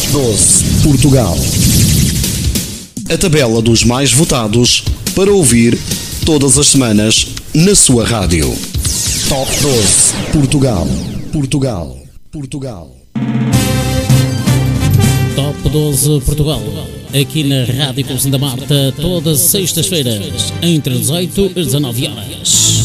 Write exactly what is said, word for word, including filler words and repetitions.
doze Portugal. A tabela dos mais votados para ouvir todas as semanas na sua rádio. Top doze Portugal. Portugal. Portugal. Top doze Portugal. Aqui na Rádio Conceição da Marta, todas as sextas-feiras, entre dezoito e dezanove horas.